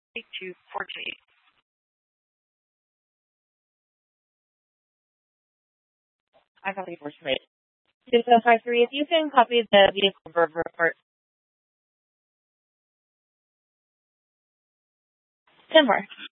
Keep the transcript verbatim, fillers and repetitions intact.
two four two eight. I copy force rate. Six oh five three. If you can copy the vehicle verb report. Ten more.